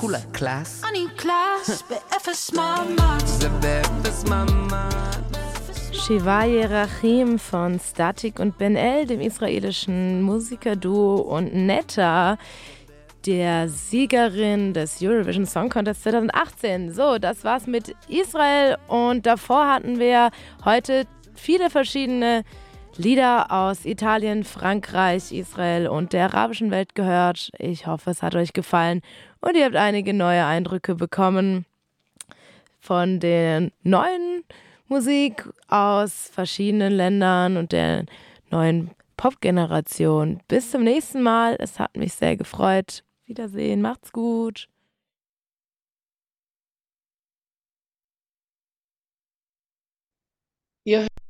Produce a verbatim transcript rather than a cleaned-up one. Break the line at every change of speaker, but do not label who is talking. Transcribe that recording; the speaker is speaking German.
cooler class.
I need class بقفش ماما.
زبابس ماما.
Shivaye Rachim von Statik und Ben El, dem israelischen Musikerduo, und Netta, der Siegerin des Eurovision Song Contest zwanzig achtzehn. So, das war's mit Israel, und davor hatten wir heute viele verschiedene Lieder aus Italien, Frankreich, Israel und der arabischen Welt gehört. Ich hoffe, es hat euch gefallen und ihr habt einige neue Eindrücke bekommen von der neuen Musik aus verschiedenen Ländern und der neuen Pop-Generation. Bis zum nächsten Mal. Es hat mich sehr gefreut. Wiedersehen. Macht's gut.
Ihr